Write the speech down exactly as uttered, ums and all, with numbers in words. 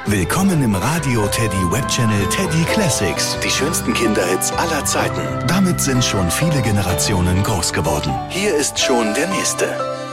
Willkommen im Radio Teddy Webchannel Teddy Classics. Die schönsten Kinderhits aller Zeiten. Damit sind schon viele Generationen groß geworden. Hier ist schon der nächste.